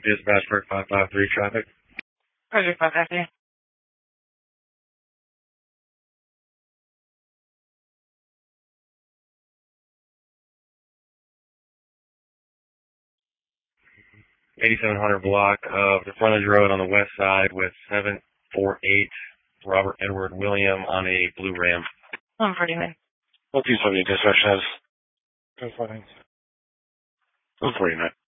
Dispatch 553 traffic. Roger, 553. $8,700 block of the frontage road on the west side with 748 Robert Edward William on a blue Ram. 149. What piece of your dispatch has? 249. 149.